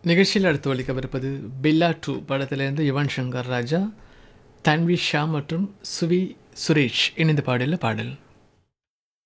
நிகழ்ச்சியில் அடுத்து ஒலிக்கவிருப்பது பில்லா 2 படத்திலிருந்து யுவன் சங்கர் ராஜா, தன்வி ஷா மற்றும் சுவி சுரேஷ் இணைந்து பாடியுள்ள பாடல்.